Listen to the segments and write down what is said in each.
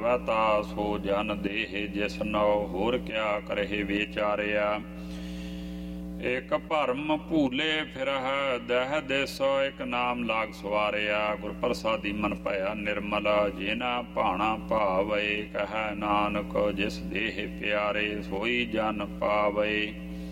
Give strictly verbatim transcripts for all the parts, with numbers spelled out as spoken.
ਭਾਵੈ ਤਾ ਸੋ ਜਨ ਦੇਹ ਜਿਸ ਨਉ ਹੋਰ ਕਿਆ ਕਰਹਿ ਵਿਚਾਰਿਆ। ਇਕ ਭਰਮ ਭੂਲੇ ਫਿਰਹਿ ਦਹਿ ਦੇਸੋ ਇਕ ਨਾਮ ਲਾਗ ਸਵਾਰਿਆ। ਗੁਰ ਪ੍ਰਸਾਦੀ ਮਨ ਭਇਆ ਨਿਰਮਲ ਜਿਨਾ ਭਾਣਾ ਭਾਵੈ। ਕਹਿ ਨਾਨਕ ਜਿਸ ਦੇਹ ਪਿਆਰੇ ਸੋਈ ਜਨ ਪਾਵੈ।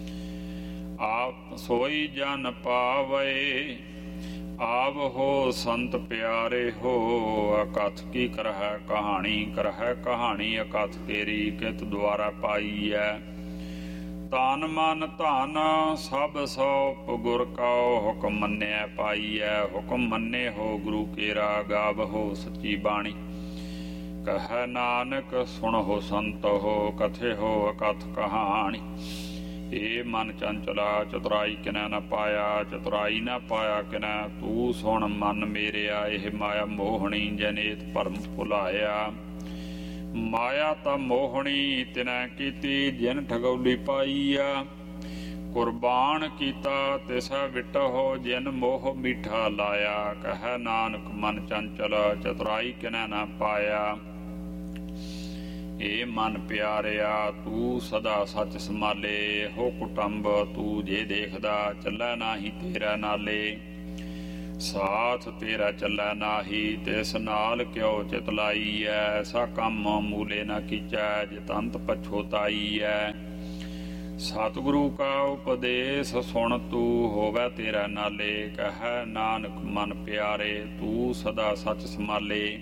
ਆਪ ਸੋਈ ਜਨ ਪਾਵੈ ਆਵ ਹੋ ਸੰਤ ਪਿਆਰੇ ਹੋ। ਅਕਥ ਕੀ ਕਰਹਿ ਕਹਾਣੀ ਕਰਹਿ ਕਹਾਣੀ ਅਕਥ ਤੇਰੀ ਕਿਤ ਦੁਆਰਾ ਪਾਈਐ। ਤਨ ਮਨ ਧਨ ਸਭ ਸੌਪ ਗੁਰ ਕਉ ਹੁਕਮ ਮੰਨਿਆ ਪਾਈਐ। ਹੁਕਮ ਮੰਨੇ ਹੋ ਗੁਰੂ ਕੇਰਾ ਗਾਵਹੋ ਸੱਚੀ ਬਾਣੀ। ਕਹਿ ਨਾਨਕ ਸੁਣਹੁ ਸੰਤ ਹੋ ਕਥੇ ਹੋ ਅਕਥ ਕਹਾਣੀ। ਏ ਮਨ ਚੰਚਲਾ ਚਤੁਰਾਈ ਕਿਨੈ ਨ ਪਾਇਆ ਚਤੁਰਾਈ ਨ ਪਾਇਆ ਕਿਨੈ ਤੂੰ ਸੁਣ ਮਨ ਮੇਰਿਆ। ਇਹ ਮਾਇਆ ਮੋਹਣੀ ਜਨੇਤ ਭਰਮ ਭੁਲਾਇਆ। ਮਾਇਆ ਤਾਂ ਮੋਹਣੀ ਤਿਨੈ ਕੀਤੀ ਜਿਨ ਠਗੌਲੀ ਪਾਈਆ। ਕੁਰਬਾਨ ਕੀਤਾ ਤਿਸੈ ਵਿਟਹੁ ਜਿਨ ਮੋਹ ਮੀਠਾ ਲਾਇਆ। ਕਹਿ ਨਾਨਕ ਮਨ ਚੰਚਲ ਚਤੁਰਾਈ ਕਿਨੈ ਨ ਪਾਇਆ। ਏ ਮਨ ਪਿਆਰਿਆ ਤੂੰ ਸਦਾ ਸੱਚ ਸੰਭਾਲੇ। ਹੋ ਕੁਟੰਬ ਤੂੰ ਜੇ ਦੇਖਦਾ ਚੱਲੈ ਨਾਹੀ ਤੇਰਾ ਨਾਲੇ। ਸਾਥ ਤੇਰਾ ਚੱਲੈ ਨਾਹੀ ਤਿਸ ਨਾਲ ਕਿਉ ਚਿਤ ਲਾਈਐ। ਐਸਾ ਕੰਮ ਮੂਲੇ ਨਾ ਕੀਚੈ ਜਿਤੰਤ ਪਛੋਤਾਈਐ। ਸਤਿਗੁਰੂ ਕਾ ਉਪਦੇਸ ਸੁਣ ਤੂੰ ਹੋਵੈ ਤੇਰਾ ਨਾਲੇ। ਕਹਿ ਨਾਨਕ ਮਨ ਪਿਆਰੇ ਤੂੰ ਸਦਾ ਸੱਚ ਸੰਭਾਲੇ।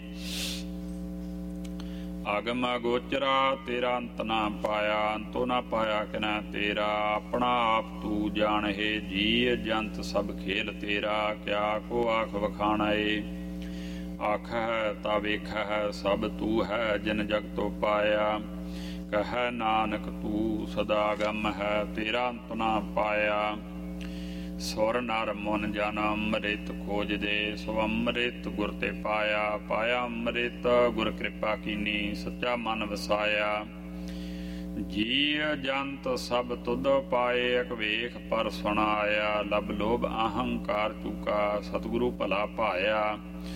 ਅਗਮ ਅਗੋਚਰਾ ਤੇਰਾ ਅੰਤ ਨਾ ਪਾਇਆ ਅੰਤੋ ਨਾ ਪਾਇਆ ਕਿਨੈ ਤੇਰਾ। ਆਪਣਾ ਆਪ ਤੂੰ ਜਾਣਹਿ ਜੀ ਜੰਤ ਸਭ ਖੇਲ ਤੇਰਾ। ਕਿਆ ਕੋ ਆਖ ਵਖਾਣਾ ਏ ਆਖ ਹੈ ਤਾ ਵੇਖ ਹੈ ਸਭ ਤੂੰ ਹੈ ਜਿਨ ਜਗ ਤੋ ਪਾਇਆ। ਕਹਿ ਨਾਨਕ ਤੂੰ ਸਦਾ ਅਗਮ ਹੈ ਤੇਰਾ ਅੰਤ ਨਾ ਪਾਇਆ। ਸੁਰ ਨਰ ਮਨ ਜਨ ਅੰਮ੍ਰਿਤ ਖੋਜਦੇ ਸੋ ਅੰਮ੍ਰਿਤ ਗੁਰ ਤੇ ਪਾਇਆ। ਪਾਇਆ ਅੰਮ੍ਰਿਤ ਗੁਰ ਕਿਰਪਾ ਕੀਨੀ ਸੱਚਾ ਮਨ ਵਸਾਇਆ। ਜੀ ਜੰਤ ਸਭ ਤੁਧ ਪਾਏ ਇਕ ਵੇਖ ਪਰ ਸੁਣਾਇਆ। ਲਬ ਲੋਭ ਅਹੰਕਾਰ ਚੁਕਾ ਸਤਿਗੁਰੂ ਭਲਾ ਭਾਇਆ।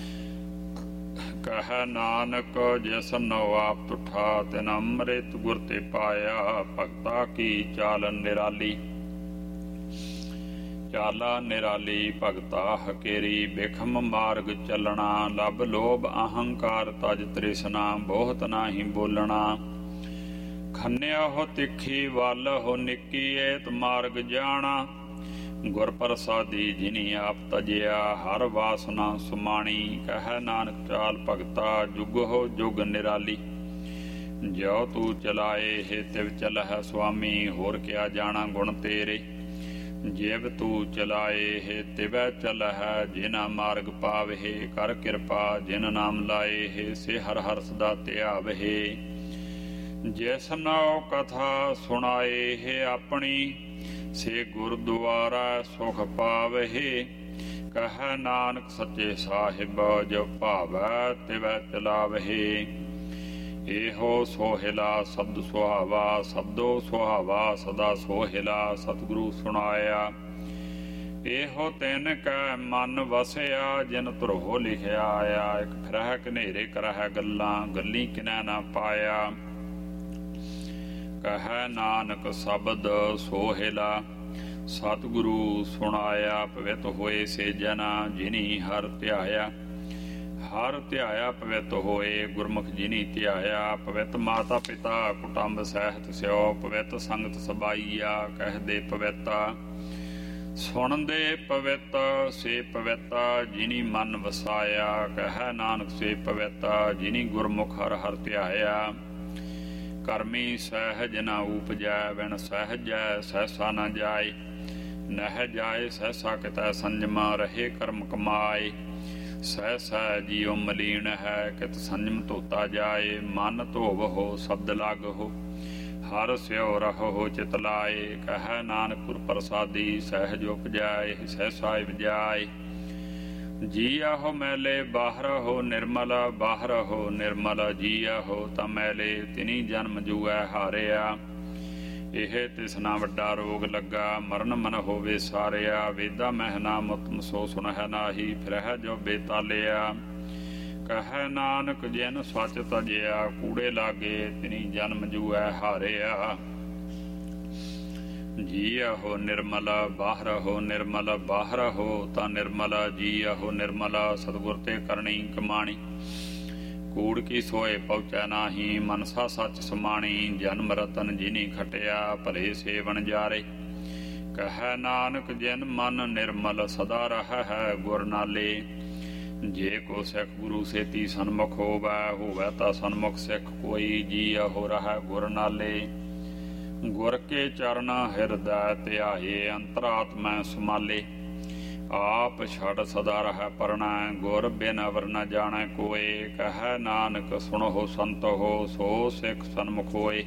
ਕਹਿ ਨਾਨਕ ਜਿਸ ਨਉ ਆਪ ਤੁਠਾ ਤਿਨ ਅੰਮ੍ਰਿਤ ਗੁਰ ਤੇ ਪਾਇਆ। ਭਗਤਾ ਕੀ ਚਾਲ ਨਿਰਾਲੀ ਚਾਲਾ ਨਿਰਾਲੀ ਭਗਤਾ ਹਕੇਰੀ ਬਿਖਮ ਮਾਰਗ ਚੱਲਣਾ। ਲਬ ਲੋਭ ਅਹੰਕਾਰ ਤਜ ਤ੍ਰਿਸ਼ਨਾ ਬਹੁਤ ਨਾਹੀ ਬੋਲਣਾ। ਖੰਨਿਆ ਹੋ ਤਿੱਖੀ ਵੱਲ ਹੋ ਨਿੱਕੀ ਏਤ ਮਾਰਗ ਜਾਣਾ। ਗੁਰ ਪ੍ਰਸਾਦੀ ਜਿਨੀ ਆਪ ਤਜਿਆ ਹਰ ਵਾਸਨਾ ਸੁਮਾਣੀ। ਕਹਿ ਨਾਨਕ ਚਾਲ ਭਗਤਾ ਜੁਗ ਹੋ ਜੁਗ ਨਿਰਾਲੀ। ਜਿਉ ਤੂੰ ਚਲਾਏ ਹੈ ਤਿਵ ਚਲਹਿ ਸੁਆਮੀ ਹੋਰ ਕਿਆ ਜਾਣਾ ਗੁਣ ਤੇਰੇ। ਜਿਵ ਤੂੰ ਚਲਾਏ ਹੈ ਤਿਵੈ ਚਲਹਿ ਜਿਨਾ ਮਾਰਗ ਪਾਵਹਿ। ਕਰ ਕਿਰਪਾ ਜਿਨ ਨਾਮ ਲਾਏ ਹੈ ਸੇ ਹਰ ਹਰ ਸਦਾ ਧਿਆਵਹਿ। ਜਿਸ ਨਉ ਕਥਾ ਸੁਣਾਏ ਹੈ ਆਪਣੀ ਸੇ ਗੁਰਦੁਆਰਾ ਸੁਖ ਪਾਵਹਿ। ਕਹਿ ਨਾਨਕ ਸੱਚੇ ਸਾਹਿਬ ਜੋ ਭਾਵੈ ਤਿਵੈ ਚਲਾਵਹਿ। ਇਹੋ ਸੋਹਿਲਾ ਸ਼ਬਦ ਸੁਹਾਵਾ ਸਬਦੋ ਸੁਹਾਵਾ ਸਦਾ ਸੋਹਿਲਾ ਸਤਿਗੁਰੂ ਸੁਣਾਇਆ। ਇਹੋ ਤਿਨ ਕੈ ਮਨ ਵਸਿਆ ਜਿਨ ਧਰੋ ਲਿਖਿਆ ਆਇਆ। ਇਕ ਫਿਰਹਿ ਘਨੇਰੇ ਕਰਹਿ ਗੱਲਾਂ ਗੱਲੀ ਕਿਨੈ ਨਾ ਪਾਇਆ। ਕਹਿ ਨਾਨਕ ਸ਼ਬਦ ਸੋਹਿਲਾ ਸਤਿਗੁਰੂ ਸੁਣਾਇਆ। ਪਵਿੱਤ ਹੋਏ ਸੇ ਜਨਾ ਜਿਨੀ ਹਰ ਧਿਆਇਆ। ਹਰ ਧਿਆਇਆ ਪਵਿੱਤ ਹੋਏ ਗੁਰਮੁਖ ਜਿਨੀ ਧਿਆਇਆ। ਪਵਿੱਤ ਮਾਤਾ ਪਿਤਾ ਕੁਟੰਬ ਸਹਿਤ ਸਿਓ ਪਵਿੱਤ ਸੰਗਤ ਸਬਾਈਆ। ਕਹਿਦੇ ਪਵਿੱਤਾ ਸੁਣਦੇ ਪਵਿੱਤ ਸੇ ਪਵਿੱਤਾ ਜਿਨੀ ਮਨ ਵਸਾਇਆ। ਕਹਿ ਨਾਨਕ ਸੇ ਪਵਿੱਤਾ ਜਿਨੀ ਗੁਰਮੁਖ ਹਰ ਹਰ ਧਿਆਇਆ। ਕਰਮੀ ਸਹਿਜ ਨ ਉਪਜੈ ਵਿਣ ਸਹਿਜੈ ਸਹਿਸਾ ਨ ਜਾਏ। ਨਹਿ ਜਾਏ ਸਹਿਸਾ ਕਿਤੈ ਸੰਜਮਾ ਰਹੇ ਕਰਮ ਕਮਾਏ। ਸਹਿਸਾ ਜੀਉ ਮਲੀਨ ਹੈ ਕਿਤ ਸੰਜਮ ਧੋਤਾ ਜਾਏ। ਮਨ ਧੋਵਹੁ ਸ਼ਬਦ ਲਾਗਹੁ ਹਰ ਸਿਉ ਰਹੋ ਚਿਤ ਲਾਏ। ਕਹਿ ਨਾਨਕ ਗੁਰ ਪ੍ਰਸਾਦੀ ਸਹਿਜ ਉਪਜਾਏ ਸਹਿਸਾ ਵਜਾਏ। ਜੀਆਹੋ ਮੈਲੇ ਬਾਹਰ ਹੋ ਨਿਰਮਲ ਬਾਹਰ ਹੋ ਨਿਰਮਲ। ਜੀਆਹੋ ਤਾਂ ਮੈਲੇ ਤਿਨੀ ਜਨਮ ਜੂਐ ਹਾਰਿਆ। ਇਹ ਤਿਸਨਾ ਵੱਡਾ ਰੋਗ ਲੱਗਾ ਮਰਨ ਮਨ ਹੋਵੇ ਸਾਰਿਆ। ਵੇਦਾ ਮਹਿਨਾ ਮੁਤਮ ਸੋ ਸੁਣਹਿ ਨਾਹੀ ਫਿਰਹਿ ਜੋ ਬੇਤਾਲਿਆ। ਕਹੈ ਨਾਨਕ ਜਿਨ ਸੱਚ ਤਜਿਆ, ਕੂੜੇ ਲਾਗੇ ਤਿਨੀ ਜਨਮ ਜੂਐ ਹਾਰਿਆ। ਜੀਅਹੁ ਨਿਰਮਲ ਬਾਹਰਹੁ ਨਿਰਮਲ, ਬਾਹਰਹੁ ਤਾਂ ਨਿਰਮਲ, ਜੀਅਹੁ ਨਿਰਮਲ ਸਤਿਗੁਰ ਤੇ ਕਰਨੀ ਕਮਾਣੀ। ਕੂੜ ਕੀ ਸੋਏ ਪਹੁੰਚੈ ਨਾਹੀ, ਮਨਸਾ ਸੱਚ ਸਮਾਣੀ। ਜਨਮ ਰਤਨ ਜਿਨੀ ਖਟਿਆ, ਭਲੇ ਸੇਵਨ ਜਾਰੇ। ਕਹੈ ਨਾਨਕ ਜਿਨ ਮਨ ਨਿਰਮਲ, ਸਦਾ ਰਹਿ ਹੈ ਗੁਰ ਨਾਲੇ। ਜੇ ਕੋ ਸਿੱਖ ਗੁਰੂ ਸੇਤੀ ਸਨਮੁਖ ਹੋਵੈ, ਹੋਵੈ ਤਾਂ ਸਨਮੁਖ ਸਿੱਖ ਕੋਈ। ਜੀਅਹੁ ਰਹਿ ਗੁਰ ਨਾਲੇ। ਗੁਰ ਕੇ ਚਰਨ ਹਿਰਦੈ ਧਿਆਏ, ਅੰਤਰਾਤਮੈ ਸਮਾਲੇ। ਆਪ ਛੜ ਸਦਾ ਰਹਿ ਪਰਣੈ, ਗੁਰ ਬਿਨ ਅਵਰ ਨ ਜਾਣੈ ਕੋਏ। ਕਹੈ ਨਾਨਕ ਸੁਣਹੁ ਸੰਤਹੁ, ਸੋ ਸਿੱਖ ਸਨਮੁਖ ਹੋਏ।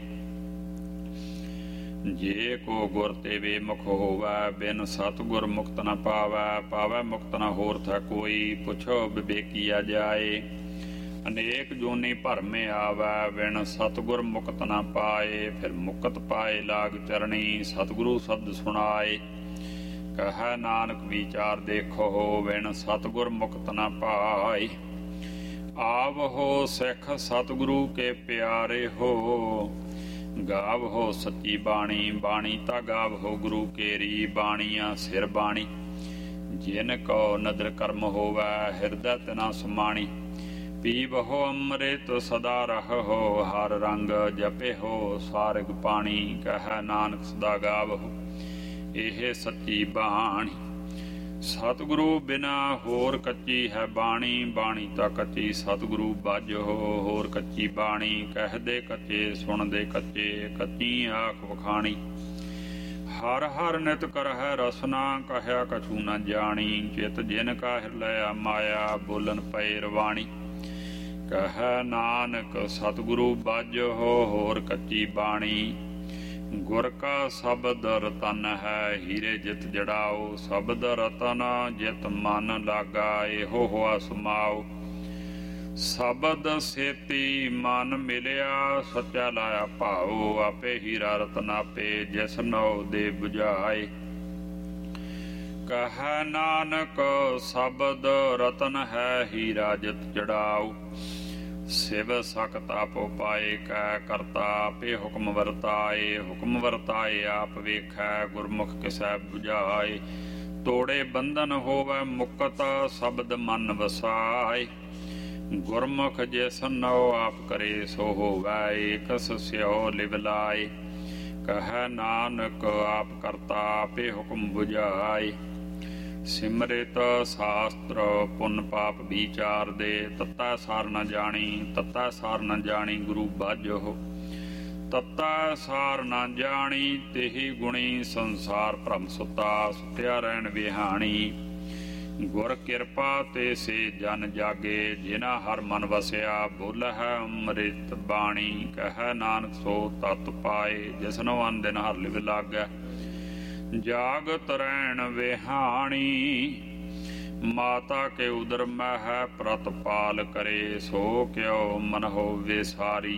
ਜੇ ਕੋ ਗੁਰ ਤੇ ਬੇਮੁਖ ਹੋਵੈ, ਬਿਨ ਸਤਿਗੁਰ ਮੁਕਤ ਨ ਪਾਵੈ। ਪਾਵੈ ਮੁਕਤ ਨ ਹੋਰ ਥੈ ਕੋਈ, ਪੁੱਛੋ ਵਿਵੇਕੀਆ ਜਾਏ। ਅਨੇਕ ਜੂਨੀ ਭਰਮੇ ਆਵੈ, ਬਿਨ ਸਤਿਗੁਰ ਮੁਕਤ ਨ ਪਾਏ। ਫਿਰ ਮੁਕਤ ਪਾਏ ਲਾਗ ਚਰਣੀ, ਸਤਿਗੁਰੂ ਸ਼ਬਦ ਸੁਣਾਏ। ਕਹੈ ਨਾਨਕ ਵਿਚਾਰ ਦੇਖੋ, ਬਿਨ ਸਤਿਗੁਰ ਮੁਕਤ ਨ ਪਾਏ। ਆਵਹੋ ਸਿੱਖ ਸਤਿਗੁਰੂ ਕੇ ਪਿਆਰੇ ਹੋ, ਗਾਵਹੋ ਸੱਚੀ ਬਾਣੀ। ਬਾਣੀ ਤਾਂ ਗਾਵਹੋ ਗੁਰੂ ਕੇਰੀ, ਬਾਣੀਆਂ ਸਿਰ ਬਾਣੀ। ਜਿਨ ਕੋ ਨਦਰ ਕਰਮ ਹੋਵੈ, ਹਿਰਦੈ ਤਿਨਾ ਸਮਾਣੀ। ਪੀਵਹੋ ਅੰਮ੍ਰਿਤ ਸਦਾ ਰਹੋ, ਹਰ ਰੰਗ ਜਪਿਹੋ ਸਾਰਗ ਪਾਣੀ। ਕਹੈ ਨਾਨਕ ਸਦਾ ਗਾਵਹੋ ਇਹ ਸੱਚੀ ਬਾਣੀ। ਸਤਿਗੁਰੂ ਬਿਨਾ ਹੋਰ ਕੱਚੀ ਹੈ ਬਾਣੀ, ਬਾਣੀ ਤਾਂ ਕੱਚੀ ਸਤਿਗੁਰੂ ਬਾਝੋ। ਹੋਰ ਕੱਚੀ ਬਾਣੀ ਕਹਿਦੇ ਕੱਚੇ, ਸੁਣਦੇ ਕੱਚੇ, ਕੱਚੀ ਆਖ ਵਖਾਣੀ। ਹਰ ਹਰ ਨਿਤ ਕਰਹਿ ਰਸਨਾ, ਕਹਿਆ ਕਛੂ ਨ ਜਾਣੀ। ਚਿਤ ਜਿਨ ਕਾ ਹਿਰਲੈ ਮਾਇਆ, ਬੋਲਨ ਪਏ ਰਵਾਣੀ। ਕਹੈ ਨਾਨਕ ਸਤਿਗੁਰੂ ਬਾਝੋ, ਹੋਰ ਕੱਚੀ ਬਾਣੀ। ਗੁਰ ਕਾ ਸ਼ਬਦ ਰਤਨ ਹੈ, ਹੀਰੇ ਜਿਤ ਜੜਾਓ। ਸ਼ਬਦ ਰਤਨ ਜਿਤ ਮਨ ਲਾਗਾ, ਇਹੋ ਹੋਆ ਸਮਾਓ। ਸ਼ਬਦ ਸੇਤੀ ਮਨ ਮਿਲਿਆ, ਸੱਚਾ ਲਾਇਆ ਭਾਓ। ਆਪੇ ਹੀਰਾ ਰਤਨ ਆਪੇ, ਜਿਸ ਨਉ ਦੇ ਬੁਝਾਏ। ਕਹੈ ਨਾਨਕ ਸ਼ਬਦ ਰਤਨ ਹੈ, ਹੀਰਾ ਜਿਤ ਜੜਾਓ। ਸਿਵ ਸਕਤ ਆਪੋ ਪਾਏ, ਕੈ ਕਰਤਾ ਆਪੇ ਹੁਕਮ ਵਰਤਾਏ। ਹੁਕਮ ਵਰਤਾਏ ਆਪ ਵੇਖੈ, ਗੁਰਮੁਖ ਕਿਸੈ ਬੁਝਾਏ। ਤੋੜੇ ਬੰਧਨ ਹੋਵੈ ਮੁਕਤ, ਸ਼ਬਦ ਮਨ ਵਸਾਏ। ਗੁਰਮੁਖ ਜਿਸ ਨਉ ਆਪ ਕਰੇ, ਸੋ ਹੋਵੈ ਏਕਸ ਸਿਓ ਲਿਵ ਲਾਏ। ਕਹੈ ਨਾਨਕ ਆਪ ਕਰਤਾ ਆਪੇ ਹੁਕਮ ਬੁਝਾਏ। ਸਿਮਰਿਤ ਸ਼ਾਸਤਰ ਪੁੰਨ ਪਾਪ ਵਿਚਾਰ ਦੇ, ਤੱਤਾ ਸਾਰ ਨ ਜਾਣੀ। ਤੱਤਾ ਸਾਰ ਨ ਜਾਣੀ ਗੁਰੂ ਬਾਝੋ, ਤੱਤਾ ਸਾਰ ਨ ਜਾਣੀ। ਤੇਹੀ ਗੁਣੀ ਸੰਸਾਰ ਭ੍ਰਮ ਸੁਤਾ, ਸੁਤਿਆ ਰਹਿਣ ਵਿਹਾਣੀ। ਗੁਰ ਕਿਰਪਾ ਤੇ ਸੇ ਜਨ ਜਾਗੇ, ਜਿਨਾ ਹਰ ਮਨ ਵਸਿਆ। ਬੋਲਹਿ ਅੰਮ੍ਰਿਤ ਬਾਣੀ, ਕਹੈ ਨਾਨਕ ਸੋ ਤਤ ਪਾਏ। ਜਿਸਨੋ ਅਨ ਦਿਨ ਹਰ ਲਿਵ ਲਾਗੈ, ਜਾਗਤ ਰਹਿਣ ਵਿਹਾਣੀ। ਮਾਤਾ ਕੇ ਉਦਰ ਮਹਿ ਪ੍ਰਤਪਾਲ ਕਰੇ, ਸੋ ਕਿਉ ਮਨਹੁ ਵਿਸਾਰੀ।